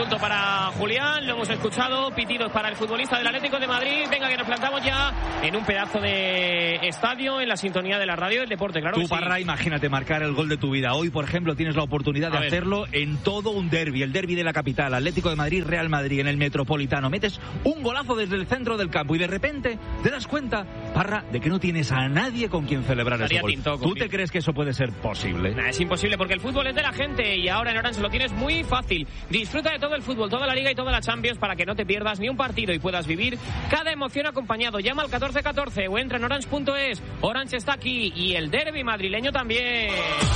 Indulto para Julián, lo hemos escuchado, pitidos para el futbolista del Atlético de Madrid. Venga, que nos plantamos ya en un pedazo de estadio, en la sintonía de la radio del deporte, claro. Tú, Parra, imagínate marcar el gol de tu vida. Hoy, por ejemplo, tienes la oportunidad de hacerlo en todo un derbi, el derbi de la capital, Atlético de Madrid, Real Madrid, en el Metropolitano. Metes un golazo desde el centro del campo y de repente te das cuenta, Parra, de que no tienes a nadie con quien celebrar ese gol. ¿Tú te crees que eso puede ser posible? Nah, es imposible, porque el fútbol es de la gente y ahora en Orange lo tienes muy fácil. Disfruta de todo el fútbol, toda la Liga y toda la Champions para que no te pierdas ni un partido y puedas vivir cada emoción acompañado. Llama al 1414 o entra en orange.es. Orange está aquí y el derbi madrileño también.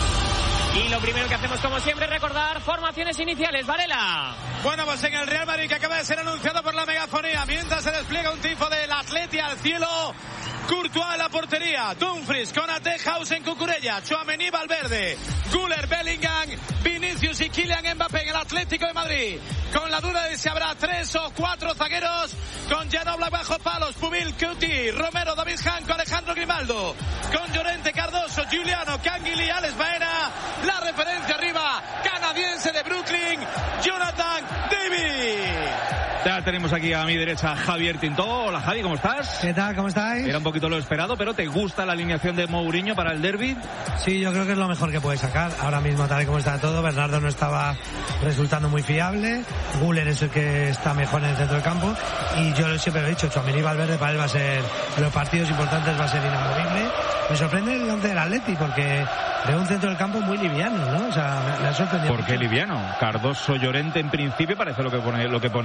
Y lo primero que hacemos, como siempre, es recordar formaciones iniciales. Varela. Bueno, pues en el Real Madrid, que acaba de ser anunciado por la megafonía, mientras se despliega un tifo del Atleti al cielo. Courtois en la portería, Dumfries, Konaté, en Cucurella, Tchouaméni, Valverde, Güler, Bellingham, Vinicius y Kylian Mbappé en el Atlético de Madrid. Con la duda de si habrá 3 o 4 zagueros, con Ginóbili bajo palos, Pubil, Cuti, Romero, David Janko, Alejandro Grimaldo, con Llorente, Cardoso, Giuliano, Canguilí, Alex Baena, la referencia arriba, canadiense de Brooklyn, Jonathan David. Ya tenemos aquí a mi derecha Javier Tintó. Hola, Javi, ¿cómo estás? ¿Qué tal? ¿Cómo estáis? Era un poquito lo esperado, pero ¿te gusta la alineación de Mourinho para el derbi? Sí, yo creo que es lo mejor que puede sacar. Ahora mismo, tal y como está todo, Bernardo no estaba resultando muy fiable. Güler es el que está mejor en el centro del campo. Y yo siempre lo he dicho, Tchouaméni y Valverde para él va a ser, en los partidos importantes va a ser inamovible. Me sorprende el once del Atleti porque veo un centro del campo muy liviano, ¿no? O sea, me ha sorprendido. ¿Por qué liviano? Cardoso, Llorente, en principio parece lo que pone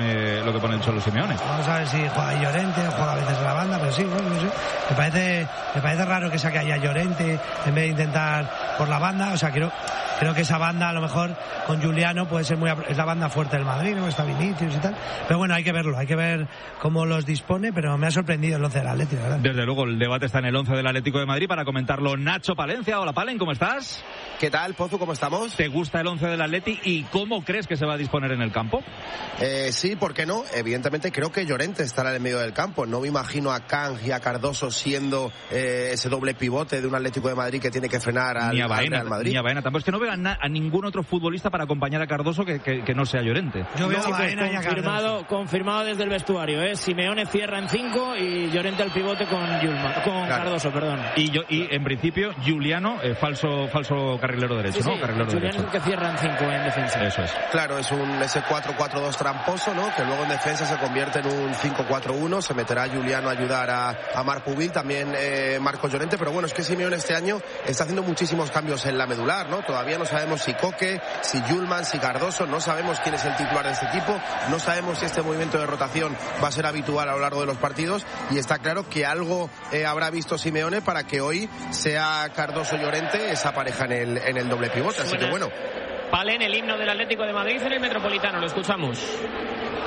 el Cholo Simeone. Vamos a ver si juega Llorente o juega a veces en la banda, pero sí, bueno, no sé. Me parece raro que saque ahí a Llorente en vez de intentar por la banda. O sea, creo que esa banda a lo mejor con Giuliano puede ser es la banda fuerte del Madrid, ¿no? Está Vinicius y tal. Pero bueno, hay que verlo, hay que ver cómo los dispone, pero me ha sorprendido el once del Atlético, ¿verdad? Desde luego, el debate está en el 11 del Atlético de Madrid. Para comentarlo, Nacho Palencia. Hola, Palen, ¿cómo estás? ¿Qué tal, Pozu? ¿Cómo estamos? ¿Te gusta el 11 del Atleti y cómo crees que se va a disponer en el campo? Sí, ¿por qué no? Evidentemente creo que Llorente estará en el medio del campo. No me imagino a Kang y a Cardoso siendo ese doble pivote de un Atlético de Madrid que tiene que frenar al Real Madrid. Ni a Baena tampoco. Es que no veo a ningún otro futbolista para acompañar a Cardoso que no sea Llorente. Yo veo a Baena y a Cardoso. Confirmado desde el vestuario, ¿eh? Simeone cierra en 5 y Llorente al pivote con Cardoso, perdón. Y en principio, Giuliano, falso carrilero derecho, sí, ¿no? Carrilero Giuliano derecho. es el que cierra en 5 en defensa. Eso es. Claro, es ese 4-4-2 tramposo, ¿no? Que luego en defensa se convierte en un 5-4-1. Se meterá Giuliano a ayudar a Marc Pubil, también Marcos Llorente. Pero bueno, es que Simeone este año está haciendo muchísimos cambios en la medular, ¿no? Todavía no sabemos si Coque, si Yulman, si Cardoso. No sabemos quién es el titular de este equipo. No sabemos si este movimiento de rotación va a ser habitual a lo largo de los partidos. Y está claro que algo habrá visto Simeone para que hoy sea Cardoso Llorente esa pareja en el doble pivote. Así que bueno. Palen, el himno del Atlético de Madrid en el Metropolitano. Lo escuchamos.